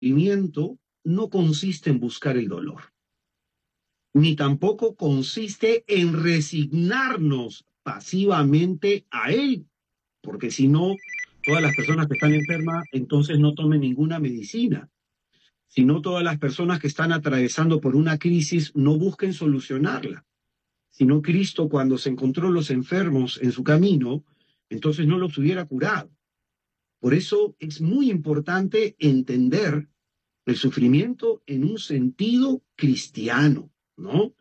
sufrimiento no consiste en buscar el dolor, ni tampoco consiste en resignarnos pasivamente a él, porque si no, todas las personas que están enfermas entonces no tomen ninguna medicina. Si no, todas las personas que están atravesando por una crisis no busquen solucionarla. Sino Cristo, cuando se encontró los enfermos en su camino, entonces no los hubiera curado. Por eso es muy importante entender el sufrimiento en un sentido cristiano, ¿no?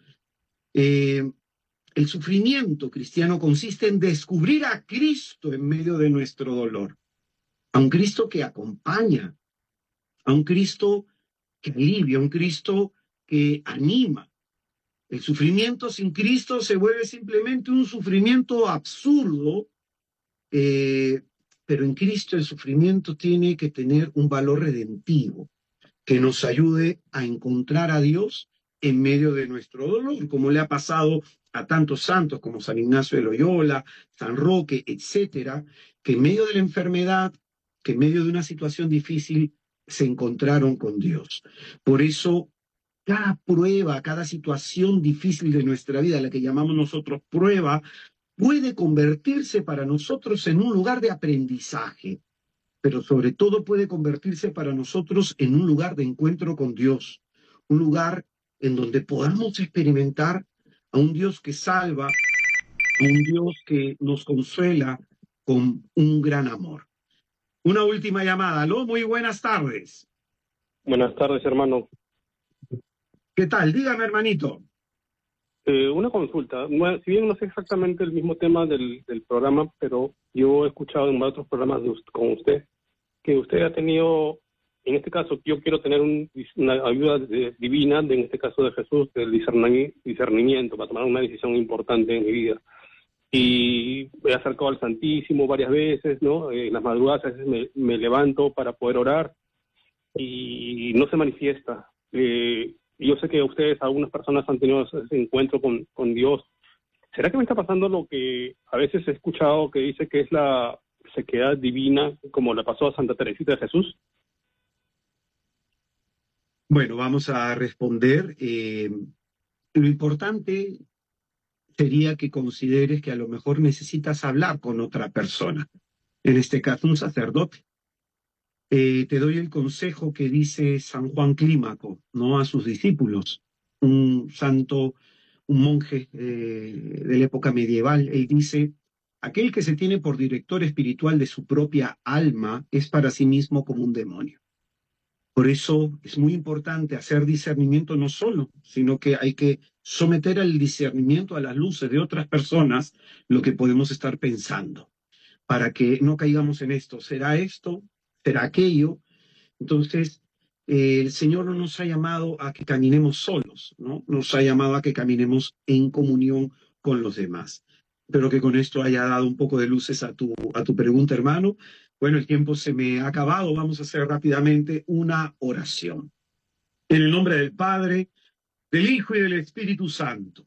El sufrimiento cristiano consiste en descubrir a Cristo en medio de nuestro dolor, a un Cristo que acompaña, a un Cristo que alivia, a un Cristo que anima. El sufrimiento sin Cristo se vuelve simplemente un sufrimiento absurdo, pero en Cristo el sufrimiento tiene que tener un valor redentivo que nos ayude a encontrar a Dios en medio de nuestro dolor, como le ha pasado a tantos santos como San Ignacio de Loyola, San Roque, etcétera, que en medio de la enfermedad, que en medio de una situación difícil, se encontraron con Dios. Por eso, cada prueba, cada situación difícil de nuestra vida, la que llamamos nosotros prueba, puede convertirse para nosotros en un lugar de aprendizaje, pero sobre todo puede convertirse para nosotros en un lugar de encuentro con Dios, un lugar en donde podamos experimentar a un Dios que salva, a un Dios que nos consuela con un gran amor. Una última llamada. Aló, muy buenas tardes. Buenas tardes, hermano. ¿Qué tal? Dígame, hermanito. Una consulta. Si bien no sé exactamente el mismo tema del programa, pero yo he escuchado en otros programas con usted que usted ha tenido, en este caso, yo quiero tener una ayuda divina, en este caso de Jesús, del discernimiento para tomar una decisión importante en mi vida. Y me he acercado al Santísimo varias veces, ¿no? En las madrugadas a veces me levanto para poder orar y no se manifiesta. Yo sé que ustedes, algunas personas han tenido ese encuentro con Dios. ¿Será que me está pasando lo que a veces he escuchado que dice que es la sequedad divina, como le pasó a Santa Teresita de Jesús? Bueno, vamos a responder. Lo importante sería que consideres que a lo mejor necesitas hablar con otra persona, en este caso un sacerdote. Te doy el consejo que dice San Juan Clímaco, ¿no? A sus discípulos, un santo, un monje de la época medieval. Él dice: aquel que se tiene por director espiritual de su propia alma es para sí mismo como un demonio. Por eso es muy importante hacer discernimiento no solo, sino que hay que someter al discernimiento a las luces de otras personas lo que podemos estar pensando, para que no caigamos en esto. ¿Será esto? ¿Será aquello? Entonces, el Señor no nos ha llamado a que caminemos solos, ¿no? Nos ha llamado a que caminemos en comunión con los demás. Espero que con esto haya dado un poco de luces a tu pregunta, hermano. Bueno, el tiempo se me ha acabado. Vamos a hacer rápidamente una oración. En el nombre del Padre, del Hijo y del Espíritu Santo.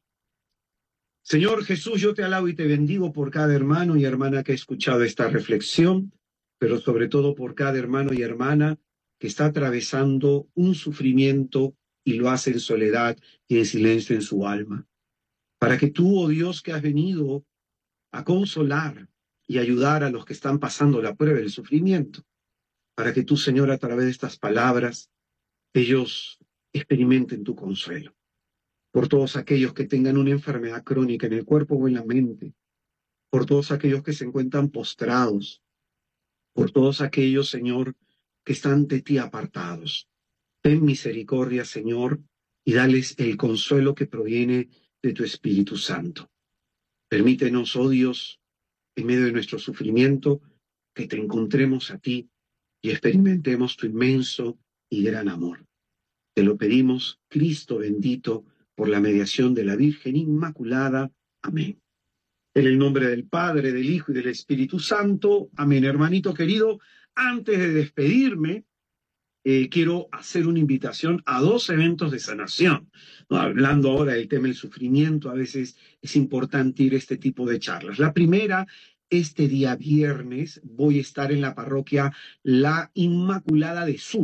Señor Jesús, yo te alabo y te bendigo por cada hermano y hermana que ha escuchado esta reflexión, pero sobre todo por cada hermano y hermana que está atravesando un sufrimiento y lo hace en soledad y en silencio en su alma. Para que tú, oh Dios, que has venido a consolar y ayudar a los que están pasando la prueba del sufrimiento, para que tú, Señor, a través de estas palabras, ellos experimenten tu consuelo. Por todos aquellos que tengan una enfermedad crónica en el cuerpo o en la mente, por todos aquellos que se encuentran postrados, por todos aquellos, Señor, que están de ti apartados. Ten misericordia, Señor, y dales el consuelo que proviene de tu Espíritu Santo. Permítenos, oh Dios, en medio de nuestro sufrimiento, que te encontremos a ti y experimentemos tu inmenso y gran amor. Te lo pedimos, Cristo bendito, por la mediación de la Virgen Inmaculada. Amén. En el nombre del Padre, del Hijo y del Espíritu Santo. Amén. Hermanito querido, antes de despedirme, quiero hacer una invitación a 2 eventos de sanación. ¿No? Hablando ahora del tema del sufrimiento, a veces es importante ir a este tipo de charlas. La primera, este día viernes, voy a estar en la parroquia La Inmaculada de Surco.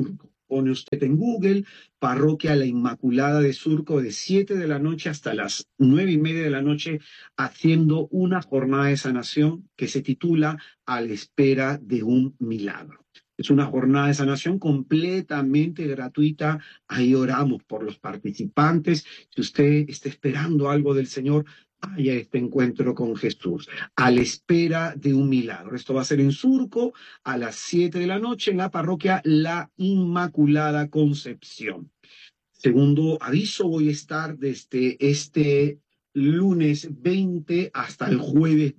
pone usted en Google, Parroquia La Inmaculada de Surco, de 7 de la noche hasta las 9:30 de la noche, haciendo una jornada de sanación que se titula A la espera de un milagro. Es una jornada de sanación completamente gratuita. Ahí oramos por los participantes. Si usted está esperando algo del Señor, vaya a este encuentro con Jesús, a la espera de un milagro. Esto va a ser en Surco a las 7 de la noche en la parroquia La Inmaculada Concepción. Segundo aviso, voy a estar desde este lunes 20 hasta el jueves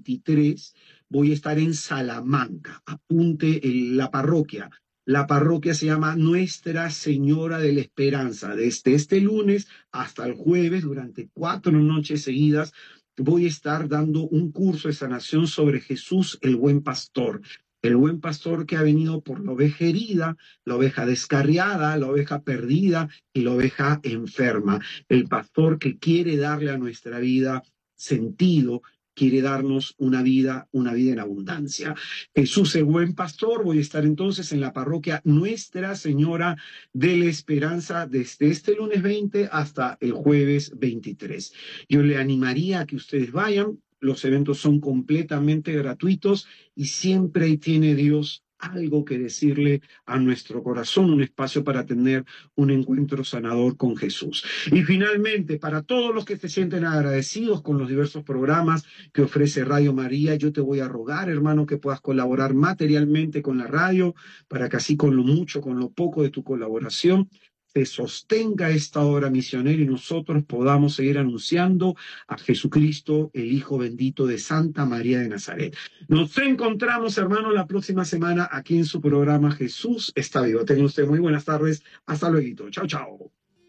23. Voy a estar en Salamanca. Apunte la parroquia. La parroquia se llama Nuestra Señora de la Esperanza. Desde este lunes hasta el jueves, durante 4 noches seguidas, voy a estar dando un curso de sanación sobre Jesús, el buen pastor. El buen pastor que ha venido por la oveja herida, la oveja descarriada, la oveja perdida y la oveja enferma. El pastor que quiere darle a nuestra vida sentido, quiere darnos una vida en abundancia. Jesús, el buen pastor. Voy a estar entonces en la parroquia Nuestra Señora de la Esperanza desde este lunes 20 hasta el jueves 23. Yo le animaría a que ustedes vayan. Los eventos son completamente gratuitos y siempre ahí tiene Dios algo que decirle a nuestro corazón, un espacio para tener un encuentro sanador con Jesús. Y finalmente, para todos los que se sienten agradecidos con los diversos programas que ofrece Radio María, yo te voy a rogar, hermano, que puedas colaborar materialmente con la radio, para que así con lo mucho, con lo poco de tu colaboración, se sostenga esta obra misionera y nosotros podamos seguir anunciando a Jesucristo, el Hijo bendito de Santa María de Nazaret. Nos encontramos, hermanos, la próxima semana aquí en su programa Jesús está vivo. Tengan ustedes muy buenas tardes. Hasta luego. Chao, chao.